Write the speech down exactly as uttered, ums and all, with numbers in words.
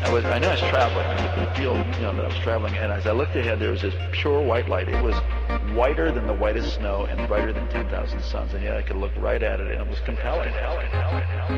I was, I knew I was traveling. I could feel, you know, that I was traveling. And as I looked ahead, there was this pure white light. It was whiter than the whitest snow and brighter than ten thousand suns. And yet I could look right at it, and it was compelling.